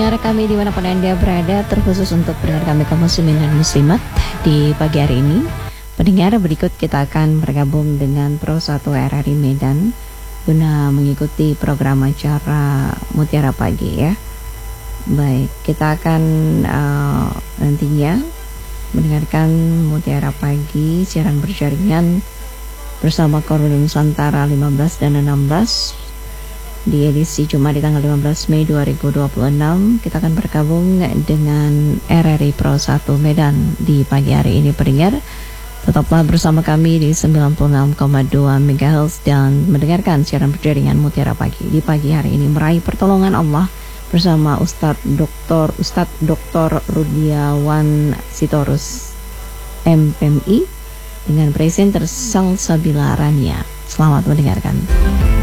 pendengar kami dimanapun Anda berada, terkhusus untuk pendengar kami kaum muslimin dan muslimat di pagi hari ini. Pendengar, berikut kita akan bergabung dengan Pro 1 RRI Medan guna mengikuti program acara Mutiara Pagi ya. Baik, kita akan nantinya mendengarkan Mutiara Pagi siaran berjaringan bersama Korwil Nusantara 15 dan 16 di edisi Jumat di tanggal 15 Mei 2026. Kita akan bergabung dengan RRI Pro 1 Medan di pagi hari ini. Pendengar, tetaplah bersama kami di 96,2 MHz dan mendengarkan siaran berjaringan Mutiara Pagi di pagi hari ini, meraih pertolongan Allah bersama Ustadz Dr. Rudiawan Sitorus MPMI dengan presenter Salsabila Rania. Selamat mendengarkan.